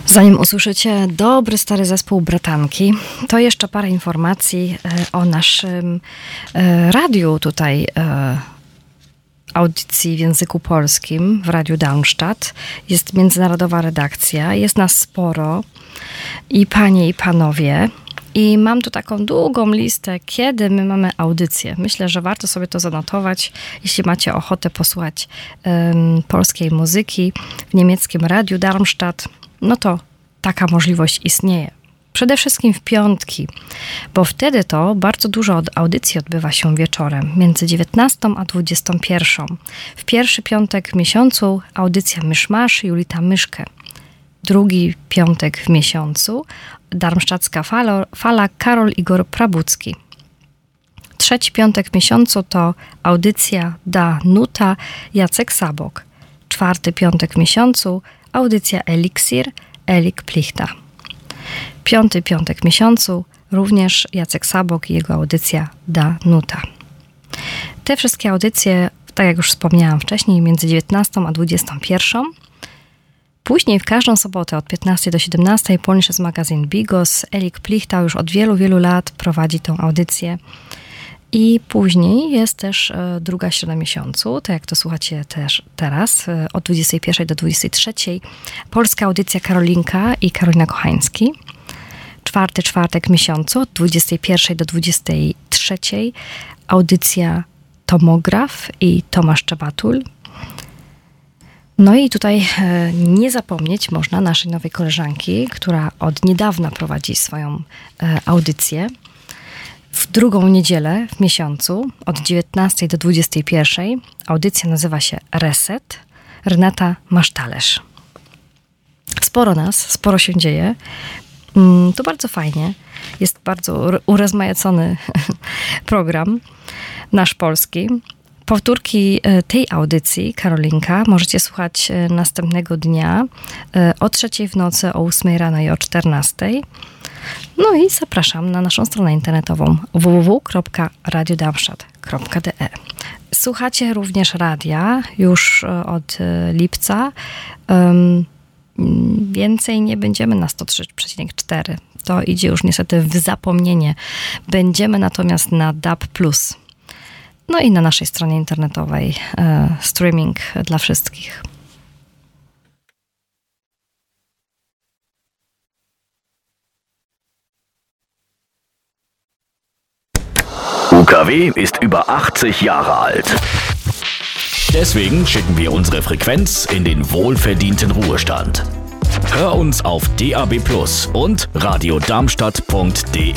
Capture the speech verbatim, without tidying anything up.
Zanim usłyszycie dobry, stary zespół Bratanki, to jeszcze parę informacji o naszym radiu tutaj, audycji w języku polskim w Radiu Darmstadt. Jest międzynarodowa redakcja, jest nas sporo i panie i panowie. I mam tu taką długą listę, kiedy my mamy audycję. Myślę, że warto sobie to zanotować, jeśli macie ochotę posłuchać um, polskiej muzyki w niemieckim Radiu Darmstadt, no to taka możliwość istnieje. Przede wszystkim w piątki, bo wtedy to bardzo dużo audycji odbywa się wieczorem, między dziewiętnastą a dwudziestą pierwszą. W pierwszy piątek w miesiącu audycja Myszmasz Julita Myszkę. Drugi piątek w miesiącu darmsztacka fala, fala Karol Igor Prabucki. Trzeci piątek w miesiącu to audycja Da Nuta Jacek Sabok. Czwarty piątek w miesiącu audycja Eliksir Elik Plichta. Piąty piątek w miesiącu również Jacek Sabok i jego audycja Da Nuta. Te wszystkie audycje, tak jak już wspomniałam wcześniej, między dziewiętnastą a dwudziestą pierwszą. Później w każdą sobotę od piętnastej do siedemnastej Polnisches Magazin Bigos. Elik Plichta już od wielu, wielu lat prowadzi tą audycję. I później jest też e, druga środa miesiącu, tak jak to słuchacie też teraz, e, od dwudziestej pierwszej do dwudziestej trzeciej. Polska audycja Karolinka i Karolina Kochański. Czwarty czwartek miesiącu od dwudziestej pierwszej do dwudziestej trzeciej. Audycja Tomograf i Tomasz Czabatul. No i tutaj e, nie zapomnieć można naszej nowej koleżanki, która od niedawna prowadzi swoją e, audycję. W drugą niedzielę w miesiącu od dziewiętnastej do dwudziestej pierwszej audycja nazywa się Reset. Renata Masztalerz. Sporo nas, sporo się dzieje. To bardzo fajnie. Jest bardzo urozmaicony program nasz polski. Powtórki tej audycji, Karolinka, możecie słuchać następnego dnia o trzeciej w nocy, o ósmej rano i o czternastej. No i zapraszam na naszą stronę internetową w w w kropka radio darmstadt kropka d e. Słuchacie również radia już od lipca. Um, więcej nie będziemy na sto trzy przecinek cztery. To idzie już niestety w zapomnienie. Będziemy natomiast na D A B plus. No i na naszej stronie internetowej e, streaming dla wszystkich. U K W ist über achtzig Jahre alt. Deswegen schicken wir unsere Frequenz in den wohlverdienten Ruhestand. Hör uns auf D A B plus und radio darmstadt punkt d